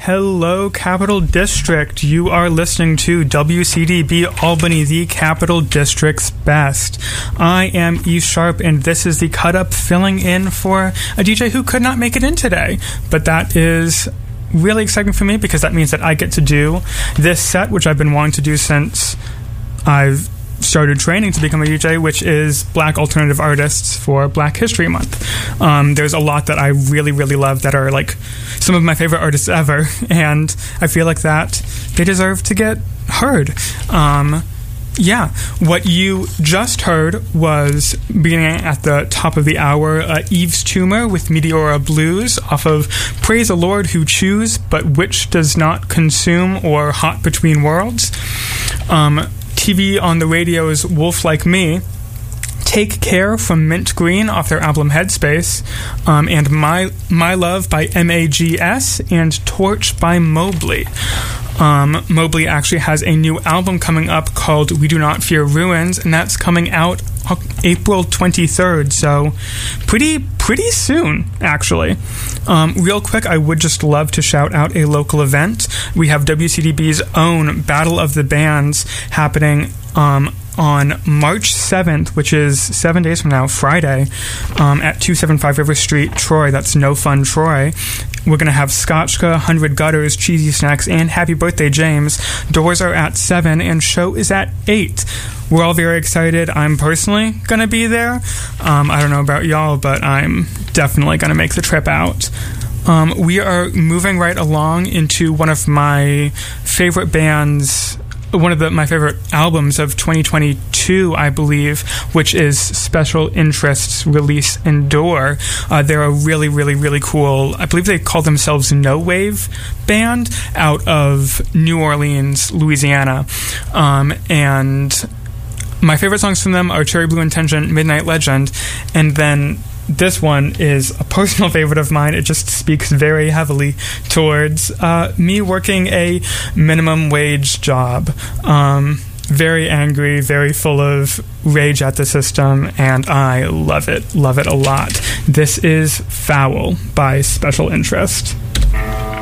Hello, Capital District. You are listening to WCDB Albany, the Capital District's best. I am E Sharp, and this is the Cut Up filling in for a DJ who could not make it in today. But that is really exciting for me because that means that I get to do this set, which I've been wanting to do since I've started training to become a DJ, which is Black alternative artists for Black History Month. There's a lot that I really, really love that are like some of my favorite artists ever, and I feel like that they deserve to get heard. What you just heard was, beginning at the top of the hour, Eve's Tumor with Meteora Blues off of Praise the Lord Who Choose, but Which Does Not Consume, or Hot Between Worlds. TV on the Radio's Wolf Like Me, Take Care from Mint Green off their album Headspace, and My Love by MAGS, and Torch by Mobley. Mobley actually has a new album coming up called We Do Not Fear Ruins, and that's coming out April 23rd, so pretty soon, actually. Real quick, I would just love to shout out a local event. We have WCDB's own Battle of the Bands happening on March 7th, which is 7 days from now, Friday, at 275 River Street, Troy. That's No Fun, Troy. We're going to have Scotchka, 100 Gutters, Cheesy Snacks, and Happy Birthday, James. Doors are at 7, and show is at 8. We're all very excited. I'm personally going to be there. I don't know about y'all, but I'm definitely going to make the trip out. We are moving right along into one of my favorite bands, one of my favorite albums of 2022, I believe, which is Special Interest's Release Endure. They're a really, really, really cool, I believe they call themselves No Wave band out of New Orleans, Louisiana. And my favorite songs from them are Cherry Blue Intention, Midnight Legend, and then this one is a personal favorite of mine. It just speaks very heavily towards me working a minimum wage job. Very angry, very full of rage at the system, and I love it a lot. This is Foul by Special Interest.